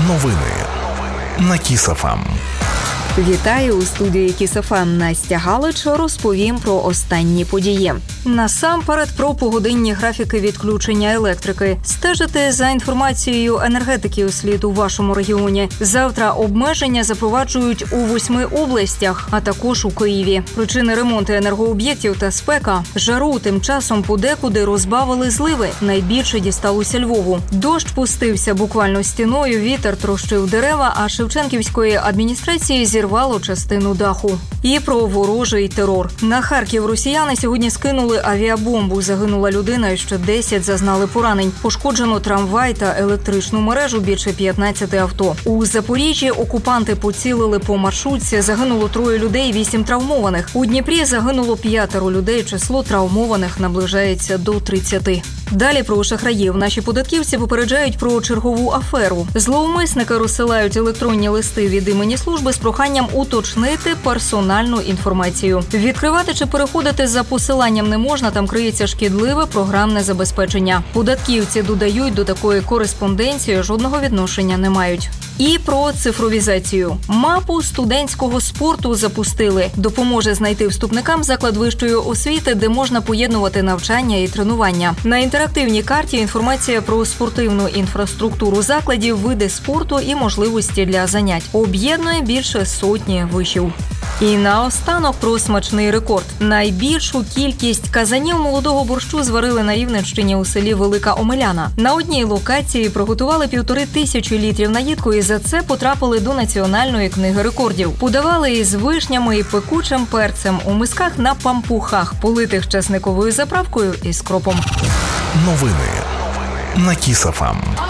Новини на Kiss FM. Вітаю у студії Kiss FM. Настя Галич. Розповім про останні події. Насамперед про погодинні графіки відключення електрики. Стежити за інформацією енергетиків слід у вашому регіоні. Завтра обмеження запроваджують у 8 областях, а також у Києві. Причини ремонту енергооб'єктів та спека. Жару тим часом подекуди розбавили зливи. Найбільше дісталося Львову. Дощ пустився буквально стіною, вітер трощив дерева, а Шевченківської адміністрації зірвало частину даху. І про ворожий терор. На Харків росіяни сьогодні скинули авіабомбу. Загинула людина і ще 10 зазнали поранень. Пошкоджено трамвай та електричну мережу, більше 15 авто. У Запоріжжі окупанти поцілили по маршрутці. Загинуло 3 людей, 8 травмованих. У Дніпрі загинуло 5 людей. Число травмованих наближається до 30. Далі про шахраїв. Наші податківці попереджають про чергову аферу. Зловмисники розсилають електронні листи від імені служби з проханням уточнити персональну інформацію. Відкривати чи переходити за посиланням не можна, там криється шкідливе програмне забезпечення. Податківці додають, до такої кореспонденції жодного відношення не мають. І про цифровізацію. Мапу студентського спорту запустили. Допоможе знайти вступникам заклад вищої освіти, де можна поєднувати навчання і тренування. На інтерактивній карті інформація про спортивну інфраструктуру закладів, види спорту і можливості для занять. Об'єднує більше сотні вишів. І наостанок про смачний рекорд. Найбільшу кількість казанів молодого борщу зварили на Рівненщині у селі Велика Омеляна. На одній локації приготували 1500 літрів наїдку і за це потрапили до Національної книги рекордів. Подавали із вишнями і пекучим перцем у мисках на пампухах, политих часниковою заправкою і скропом. Новини на Kiss FM.